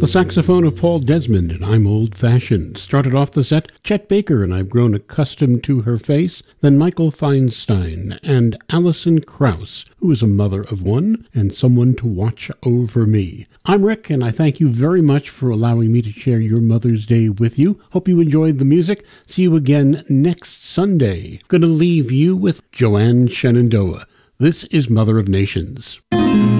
The saxophone of Paul Desmond and I'm Old Fashioned. Started off the set, Chet Baker and I've Grown Accustomed to Her Face, then Michael Feinstein and Alison Krauss, who is a mother of one and someone to watch over me. I'm Rick, and I thank you very much for allowing me to share your Mother's Day with you. Hope you enjoyed the music. See you again next Sunday. Gonna leave you with Joanne Shenandoah. This is Mother of Nations.